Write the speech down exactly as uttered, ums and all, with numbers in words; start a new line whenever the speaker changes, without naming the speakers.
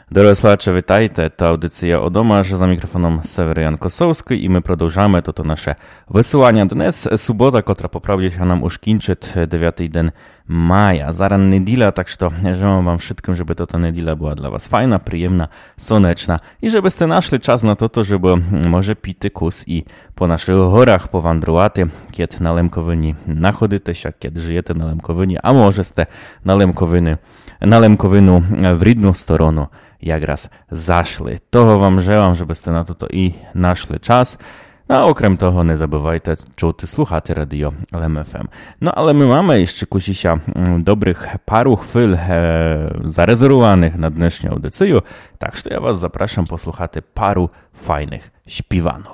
Дорогі слухачі, вітайте, та аудиція «Одомаш», за мікрофоном Северян Косовський, і ми продовжаємо тут наше висилання. Днес субота, котра поправдять нам уж кінчить дев'ятий день maja. Зараз неділя, так що życzę wam wszystkim, żeby to ta niedziela była dla was fajna, przyjemna, słoneczna i żebyście našli czas na to, żeby może pіти kus i po naszych горах powandrowaty, kiedy na Lemkowyni nachodzitеся, kiedy żyjecie na Lemkowyni, a może ste na Lemkowyny, na Lemkowину w rідну stronę jak raz zaszli. Того вам желам, żebyście na to, to i našli czas. No, a okrem toho nie zabywajcie чути, słuchати radio L M F M. No, ale my mamy jeszcze kusisia dobrych paru chwil e, zarezerwowanych na dnešnią audycję, tak że ja was zapraszam posłuchać paru fajnych śpiewanów.